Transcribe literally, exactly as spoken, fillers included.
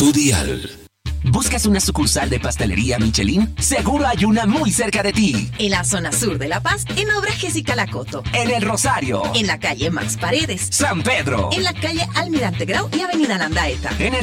tu dial. ¿Buscas una sucursal de pastelería Michelin? Seguro hay una muy cerca de ti. En la zona sur de La Paz, en Obra Jessica Lacoto. En El Rosario. En la calle Max Paredes. San Pedro. En la calle Almirante Grau y Avenida Landaeta. En el